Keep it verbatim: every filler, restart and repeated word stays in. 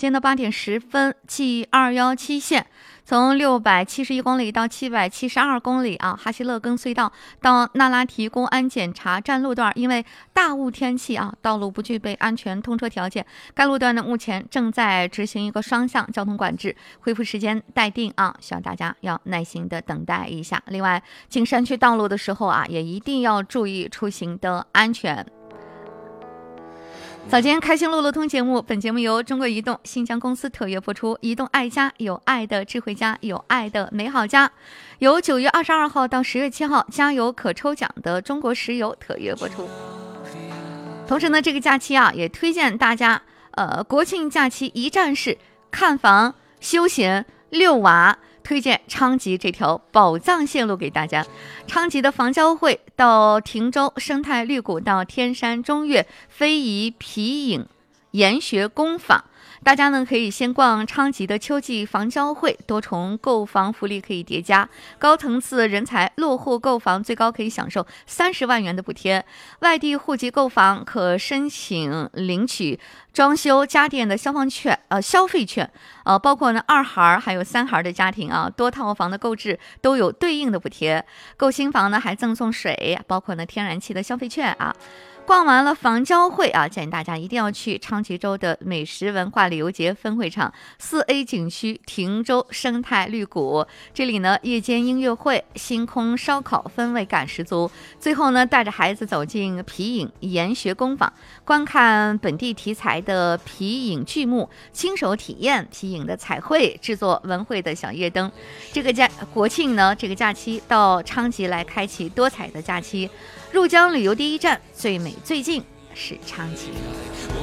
间的八点十分，G 二一七线从六百七十一公里到七百七十二公里啊，哈希勒根隧道到那拉提公安检查站路段，因为大雾天气啊，道路不具备安全通车条件，该路段呢目前正在执行一个双向交通管制，恢复时间待定啊，希望大家要耐心的等待一下。另外，进山区道路的时候啊，也一定要注意出行的安全。早间开心路路通节目，本节目由中国移动新疆公司特约播出。移动爱家，有爱的智慧家，有爱的美好家。由九月二十二号到十月七号，加油可抽奖的中国石油特约播出。同时呢，这个假期啊，也推荐大家，呃，国庆假期一站式看房、休闲、遛娃。推荐昌吉这条宝藏线路给大家，昌吉的房交会到亭州生态绿谷，到天山中岳非遗皮影研学工坊。大家呢可以先逛昌吉的秋季房交会，多重购房福利可以叠加，高层次人才落户购房最高可以享受三十万元的补贴，外地户籍购房可申请领取装修家电的消防券呃消费券，呃包括呢二孩还有三孩的家庭啊，多套房的购置都有对应的补贴，购新房呢还赠送水，包括呢天然气的消费券啊。逛完了房交会啊，建议大家一定要去昌吉州的美食文化旅游节分会场四 A 景区亭州生态绿谷，这里呢夜间音乐会、星空烧烤氛围感十足。最后呢，带着孩子走进皮影研学工坊，观看本地题材的皮影剧目，亲手体验皮影的彩绘，制作文绘的小夜灯。这个假国庆呢，这个假期到昌吉来开启多彩的假期。入疆旅游第一站，最美最近是昌吉。